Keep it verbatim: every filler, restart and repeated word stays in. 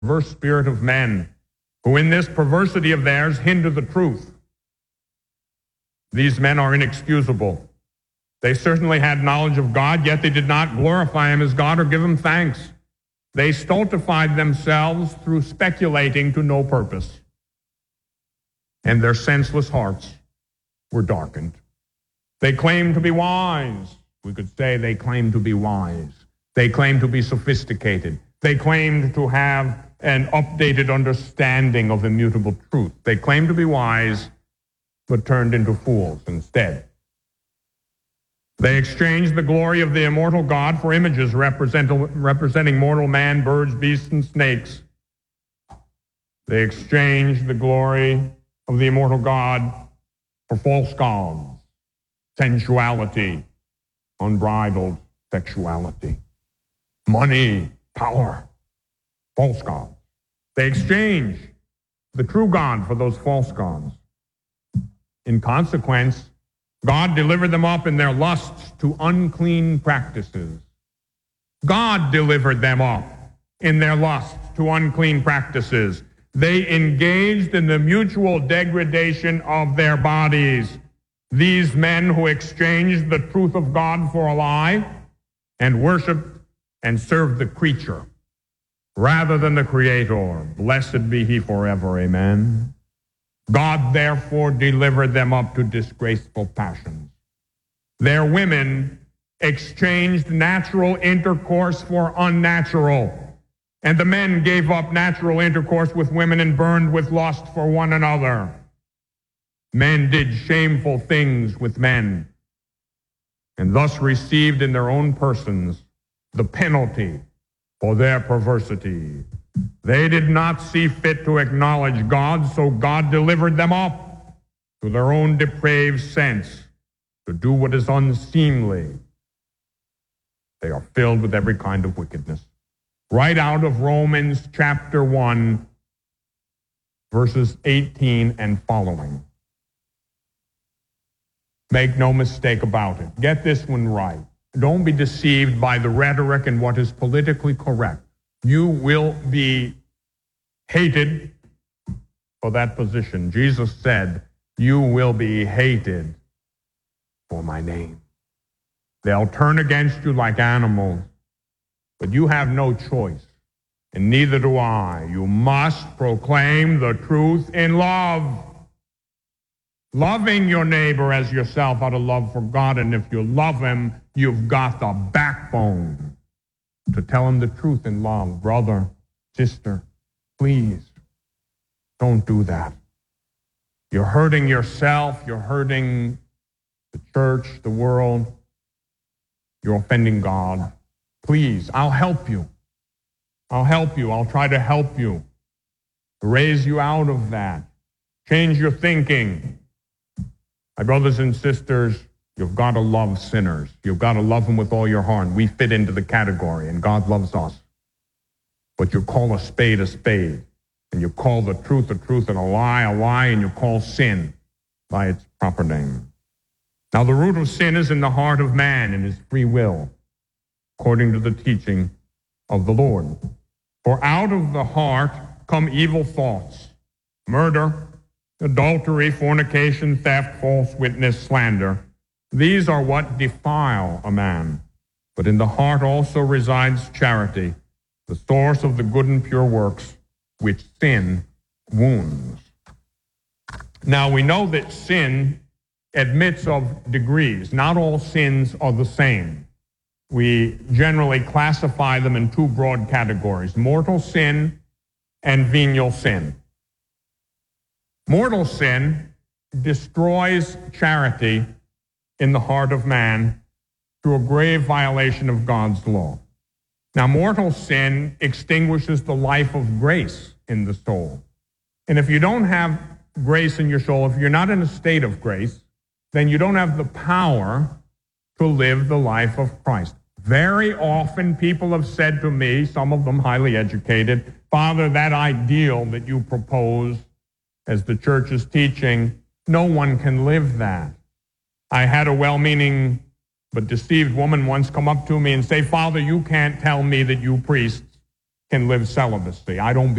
perverse spirit of men, who in this perversity of theirs hinder the truth. These men are inexcusable. They certainly had knowledge of God, yet they did not glorify him as God or give him thanks. They stultified themselves through speculating to no purpose, and their senseless hearts were darkened. They claimed to be wise. We could say they claimed to be wise. They claimed to be sophisticated. They claimed to have an updated understanding of immutable truth. They claimed to be wise, but turned into fools instead. They exchanged the glory of the immortal God for images represent, representing mortal man, birds, beasts, and snakes. They exchanged the glory of the immortal God for false gods, sensuality, unbridled sexuality, money, power, false gods. They exchanged the true God for those false gods. In consequence, God delivered them up in their lusts to unclean practices. God delivered them up in their lusts to unclean practices. They engaged in the mutual degradation of their bodies. These men who exchanged the truth of God for a lie and worshiped and served the creature rather than the Creator. Blessed be he forever. Amen. God therefore delivered them up to disgraceful passions. Their women exchanged natural intercourse for unnatural, and the men gave up natural intercourse with women and burned with lust for one another. Men did shameful things with men, and thus received in their own persons the penalty for their perversity. They did not see fit to acknowledge God, so God delivered them up to their own depraved sense to do what is unseemly. They are filled with every kind of wickedness. Right out of Romans chapter one, verses eighteen and following. Make no mistake about it. Get this one right. Don't be deceived by the rhetoric and what is politically correct. You will be hated for that position. Jesus said, you will be hated for my name. They'll turn against you like animals, but you have no choice, and neither do I. You must proclaim the truth in love, loving your neighbor as yourself out of love for God, and if you love him, you've got the backbone to tell him the truth in love. Brother, sister, please don't do that. You're hurting yourself. You're hurting the church, the world. You're offending God. Please, I'll help you. I'll help you. I'll try to help you. Raise you out of that. Change your thinking. My brothers and sisters, you've got to love sinners. You've got to love them with all your heart. We fit into the category, and God loves us. But you call a spade a spade, and you call the truth a truth and a lie a lie, and you call sin by its proper name. Now, the root of sin is in the heart of man, in his free will, according to the teaching of the Lord. For out of the heart come evil thoughts, murder, adultery, fornication, theft, false witness, slander. These are what defile a man. But in the heart also resides charity, the source of the good and pure works, which sin wounds. Now we know that sin admits of degrees. Not all sins are the same. We generally classify them in two broad categories, mortal sin and venial sin. Mortal sin destroys charity in the heart of man through a grave violation of God's law. Now, mortal sin extinguishes the life of grace in the soul. And if you don't have grace in your soul, if you're not in a state of grace, then you don't have the power to live the life of Christ. Very often people have said to me, some of them highly educated, Father, that ideal that you propose as the church is teaching, no one can live that. I had a well-meaning but deceived woman once come up to me and say, Father, you can't tell me that you priests can live celibacy. I don't